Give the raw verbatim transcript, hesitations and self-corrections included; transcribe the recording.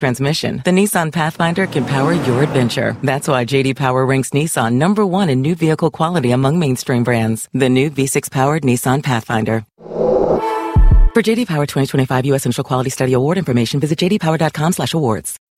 transmission, the Nissan Pathfinder can power your adventure. That's why J D Power ranks Nissan number one in new vehicle quality among mainstream brands. The new V six powered Nissan Pathfinder. For J D Power twenty twenty-five U S Initial Quality Study Award information, visit j d power dot com slash awards.